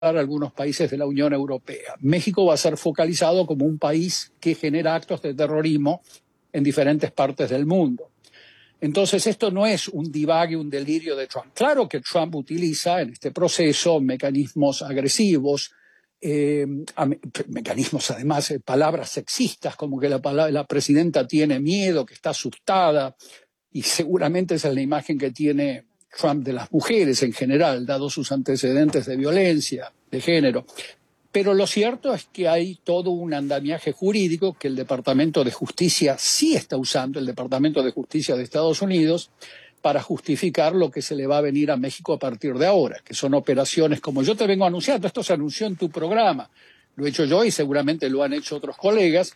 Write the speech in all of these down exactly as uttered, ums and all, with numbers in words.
algunos países de la Unión Europea. México va a ser focalizado como un país que genera actos de terrorismo en diferentes partes del mundo. Entonces, esto no es un divague, un delirio de Trump. Claro que Trump utiliza en este proceso mecanismos agresivos, eh, mecanismos además, eh, palabras sexistas, como que la, la presidenta tiene miedo, que está asustada, y seguramente esa es la imagen que tiene Trump de las mujeres en general, dado sus antecedentes de violencia de género. Pero lo cierto es que hay todo un andamiaje jurídico que el Departamento de Justicia sí está usando, el Departamento de Justicia de Estados Unidos, para justificar lo que se le va a venir a México a partir de ahora, que son operaciones como yo te vengo anunciando. Esto se anunció en tu programa, lo he hecho yo y seguramente lo han hecho otros colegas.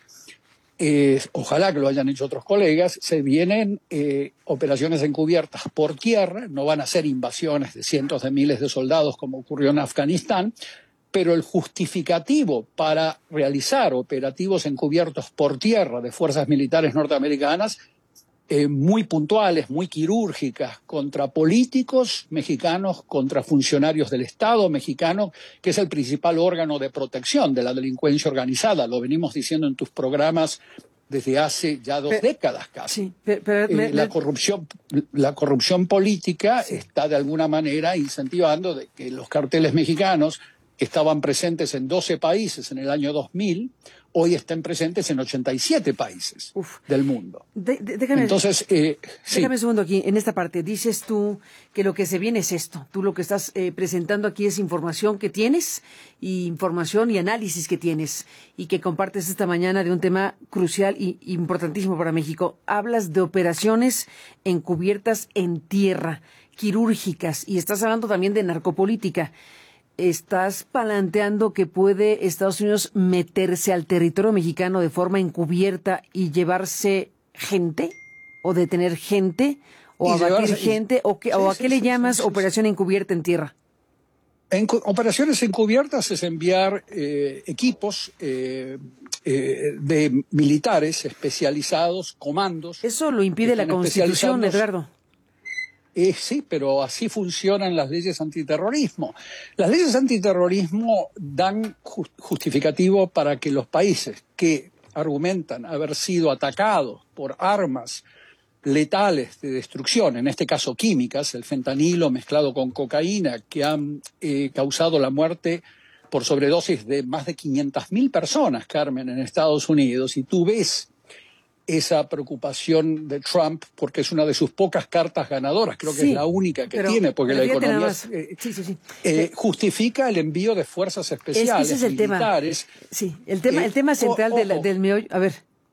Eh, ojalá que lo hayan hecho otros colegas. Se vienen eh, operaciones encubiertas por tierra, no van a ser invasiones de cientos de miles de soldados como ocurrió en Afganistán, pero el justificativo para realizar operativos encubiertos por tierra de fuerzas militares norteamericanas eh, muy puntuales, muy quirúrgicas, contra políticos mexicanos, contra funcionarios del Estado mexicano, que es el principal órgano de protección de la delincuencia organizada. Lo venimos diciendo en tus programas desde hace ya dos pero, décadas casi. Sí, pero, pero, eh, me, la, me... corrupción, la corrupción política sí. está de alguna manera incentivando de que los carteles mexicanos que estaban presentes en doce países en el año dos mil, hoy están presentes en ochenta y siete países Uf. del mundo. De, de, déjame, Entonces, eh, déjame sí. un segundo aquí, en esta parte. Dices tú que lo que se viene es esto. Tú lo que estás eh, presentando aquí es información que tienes, y información y análisis que tienes, y que compartes esta mañana de un tema crucial y importantísimo para México. Hablas de operaciones encubiertas en tierra, quirúrgicas, y estás hablando también de narcopolítica. ¿Estás planteando que puede Estados Unidos meterse al territorio mexicano de forma encubierta y llevarse gente? ¿O detener gente? ¿O abatir llevarse, gente? ¿O, qué, sí, o a sí, qué sí, le llamas sí, sí, operación sí. encubierta en tierra? En operaciones encubiertas es enviar eh, equipos eh, eh, de militares especializados, comandos. Eso lo impide la Constitución, Edgardo. Eh, sí, pero así funcionan las leyes antiterrorismo. Las leyes antiterrorismo dan just, justificativo para que los países que argumentan haber sido atacados por armas letales de destrucción, en este caso químicas, el fentanilo mezclado con cocaína, que han eh, causado la muerte por sobredosis de más de quinientas mil personas, Carmen, en Estados Unidos, y tú ves esa preocupación de Trump, porque es una de sus pocas cartas ganadoras, creo que sí, es la única que pero, tiene, porque la economía eh, sí, sí, sí. Eh, justifica el envío de fuerzas especiales, es, ese es el militares. Tema. Sí, el tema, eh, el tema central o, de la, del meollo, a ver,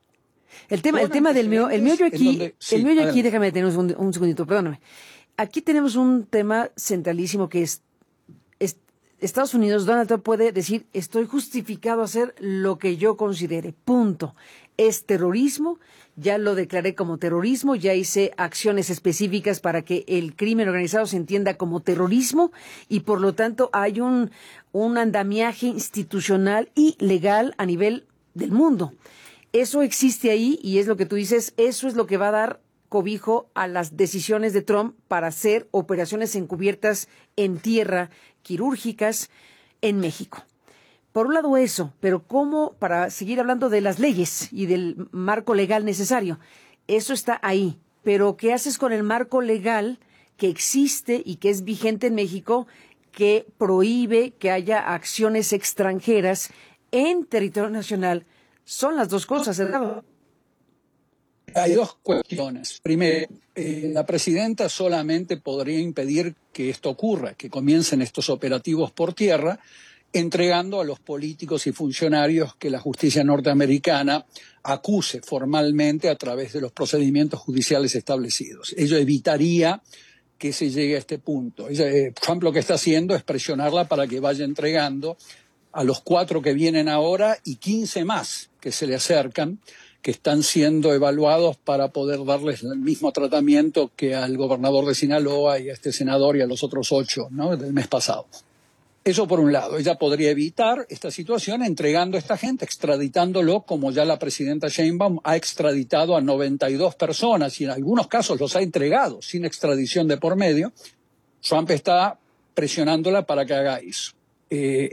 el tema, el tema del meollo, el meollo aquí, donde, sí, el meollo aquí, déjame detener un, un segundito, perdóname. Aquí tenemos un tema centralísimo que es, es Estados Unidos. Donald Trump puede decir, estoy justificado a hacer lo que yo considere, punto. Es terrorismo, ya lo declaré como terrorismo, ya hice acciones específicas para que el crimen organizado se entienda como terrorismo, y por lo tanto hay un, un andamiaje institucional y legal a nivel del mundo. Eso existe ahí, y es lo que tú dices, eso es lo que va a dar cobijo a las decisiones de Trump para hacer operaciones encubiertas en tierra, quirúrgicas, en México. Por un lado eso, pero ¿cómo, para seguir hablando de las leyes y del marco legal necesario? Eso está ahí, pero ¿qué haces con el marco legal que existe y que es vigente en México, que prohíbe que haya acciones extranjeras en territorio nacional? Son las dos cosas, ¿verdad? Hay dos cuestiones. Primero, eh, la presidenta solamente podría impedir que esto ocurra, que comiencen estos operativos por tierra, entregando a los políticos y funcionarios que la justicia norteamericana acuse formalmente a través de los procedimientos judiciales establecidos. Ello evitaría que se llegue a este punto. Ella, eh, Trump lo que está haciendo es presionarla para que vaya entregando a los cuatro que vienen ahora y quince más que se le acercan, que están siendo evaluados para poder darles el mismo tratamiento que al gobernador de Sinaloa y a este senador y a los otros ocho, ¿no?, del mes pasado. Eso por un lado. Ella podría evitar esta situación entregando a esta gente, extraditándolo, como ya la presidenta Sheinbaum ha extraditado a noventa y dos personas y en algunos casos los ha entregado sin extradición de por medio. Trump está presionándola para que haga eso. eh,